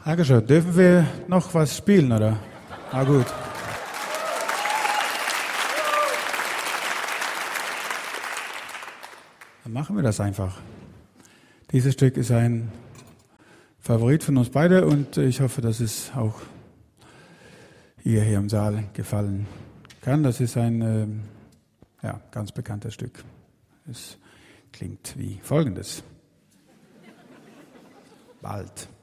Dankeschön. Dürfen wir noch was spielen, oder? Na gut. Dann machen wir das einfach. Dieses Stück ist ein Favorit von uns beide und ich hoffe, dass es auch ihr hier im Saal gefallen kann. Das ist ein ganz bekanntes Stück. Es klingt wie Folgendes. Bald.